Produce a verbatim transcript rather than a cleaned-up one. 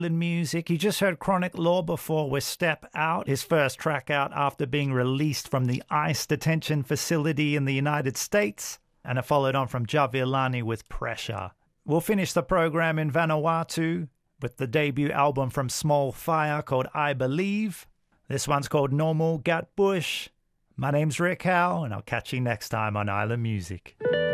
Music. You just heard Chronic Law before with Step Out, his first track out after being released from the ICE detention facility in the United States, and it followed on from Javiolani with Pressure. We'll finish the program in Vanuatu with the debut album from Small Fire called I Believe. This one's called Normal Gat Bush. My name's Rick Howe, and I'll catch you next time on Island Music.